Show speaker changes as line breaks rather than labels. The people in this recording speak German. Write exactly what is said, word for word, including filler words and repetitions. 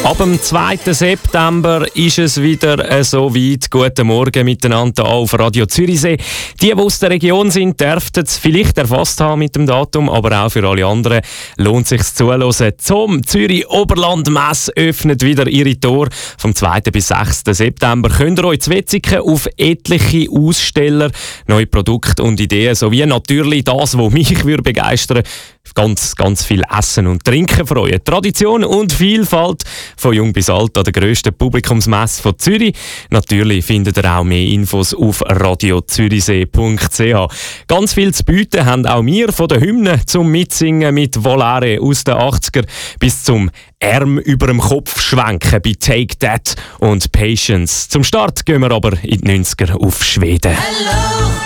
Ab dem zweiten September ist es wieder äh, so weit. Guten Morgen miteinander auf Radio Zürichsee. Die, die aus der Region sind, dürften es vielleicht erfasst haben mit dem Datum, aber auch für alle anderen lohnt es sich zuzuhören. Zum Zürich Oberlandmesse öffnet wieder ihre Tore. Vom zweiten bis sechsten September könnt ihr euch zu Wetzikon auf etliche Aussteller, neue Produkte und Ideen sowie natürlich das, was mich würde begeistern, ganz, ganz viel Essen und Trinken freuen. Tradition und Vielfalt von jung bis alt an der grössten Publikumsmesse von Zürich. Natürlich findet ihr auch mehr Infos auf radio zürichsee punkt c h. Ganz viel zu bieten haben auch wir, von der Hymne zum Mitsingen mit Volare aus den achtziger bis zum Arm über dem Kopf schwenken bei Take That und Patience. Zum Start gehen wir aber in die neunziger auf Schweden. Hello.